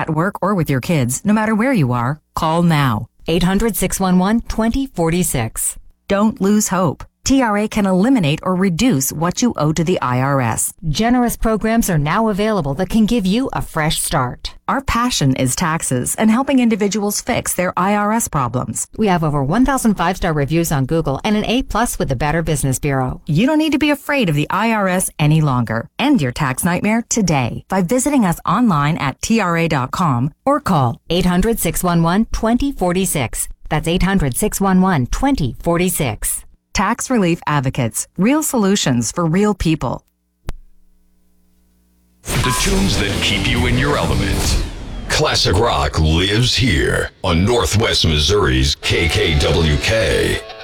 at work, or with your kids, no matter where you are, call now. 800-611-2046. Don't lose hope. TRA can eliminate or reduce what you owe to the IRS. Generous programs are now available that can give you a fresh start. Our passion is taxes and helping individuals fix their IRS problems. We have over 1,000 5-star reviews on Google and an A+ with the Better Business Bureau. You don't need to be afraid of the IRS any longer. End your tax nightmare today by visiting us online at TRA.com or call 800-611-2046. That's 800-611-2046. Tax Relief Advocates. Real solutions for real people. The tunes that keep you in your element. Classic rock lives here on Northwest Missouri's KKWK.